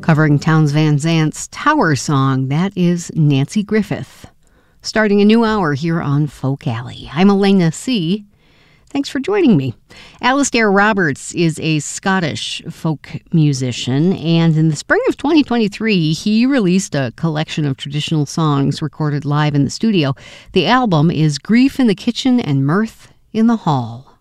Covering Townes Van Zant's Tower Song, that is Nanci Griffith. Starting a new hour here on Folk Alley. I'm Elena C. Thanks for joining me. Alastair Roberts is a Scottish folk musician, and in the spring of 2023, he released a collection of traditional songs recorded live in the studio. The album is Grief in the Kitchen and Mirth in the Hall.